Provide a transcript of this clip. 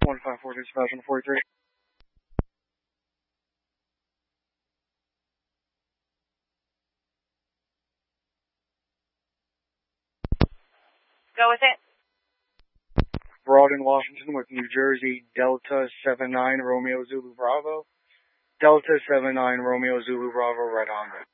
154-2043. Go with it. Broad in Washington with New Jersey, Delta 79 Romeo Zulu Bravo. Delta 79 Romeo Zulu Bravo, Red Honda.